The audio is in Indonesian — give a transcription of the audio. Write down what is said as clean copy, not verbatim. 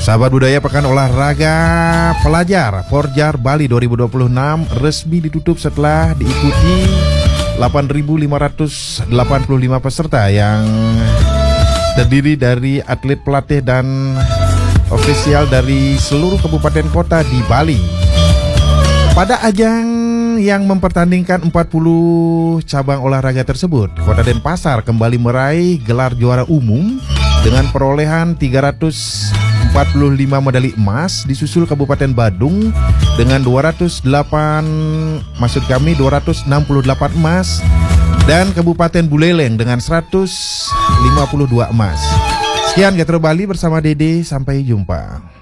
Sahabat budaya, Pekan Olahraga Pelajar Porjar Bali 2026 resmi ditutup setelah diikuti 8.585 peserta yang terdiri dari atlet, pelatih, dan ofisial dari seluruh kabupaten kota di Bali. Pada ajang yang mempertandingkan 40 cabang olahraga tersebut, Kota Denpasar kembali meraih gelar juara umum dengan perolehan 345 medali emas, disusul Kabupaten Badung dengan 268 emas, dan Kabupaten Buleleng dengan 152 emas. Sekian Getro Bali bersama Dede, sampai jumpa.